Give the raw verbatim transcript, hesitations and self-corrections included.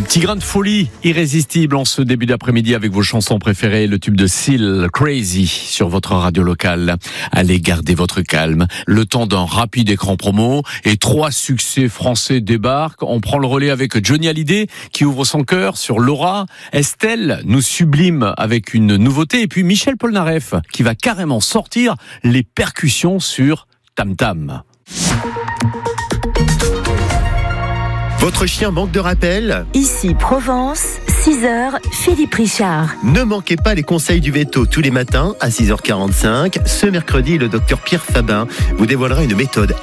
Petit grain de folie irrésistible en ce début d'après-midi avec vos chansons préférées, le tube de Seal, Crazy, sur votre radio locale. Allez garder votre calme. Le temps d'un rapide écran promo et trois succès français débarquent. On prend le relais avec Johnny Hallyday qui ouvre son cœur sur Laura. Estelle nous sublime avec une nouveauté. Et puis Michel Polnareff qui va carrément sortir les percussions sur Tam Tam. Votre chien manque de rappel ? Ici Provence, six heures, Philippe Richard. Ne manquez pas les conseils du veto tous les matins à six heures quarante-cinq. Ce mercredi, le docteur Pierre Fabin vous dévoilera une méthode